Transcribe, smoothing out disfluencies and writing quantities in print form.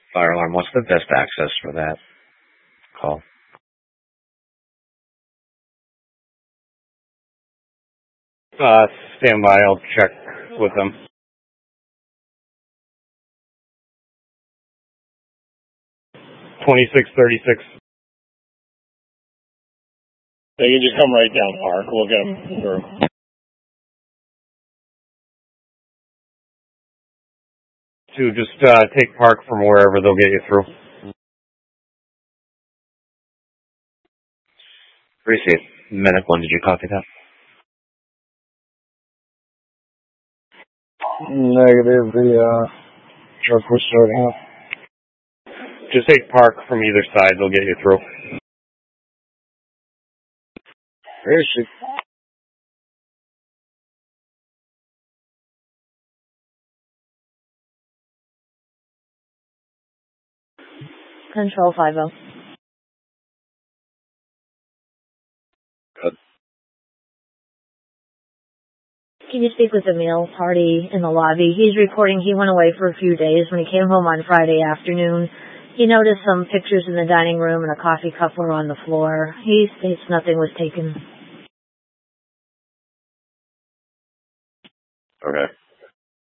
Fire alarm, what's the best access for that call? Stand by, I'll check with them. $26.36. They can just come right down Park. We'll get them through. To just take Park from wherever, they'll get you through. Appreciate it. Medic 1, did you copy that? Negative. The truck was starting up. Just take Park from either side, they'll get you through. Where is she? Control 50. Good. Can you speak with Emil Hardy in the lobby? He's reporting he went away for a few days. When he came home on Friday afternoon, he noticed some pictures in the dining room and a coffee cup were on the floor. He states nothing was taken. Okay.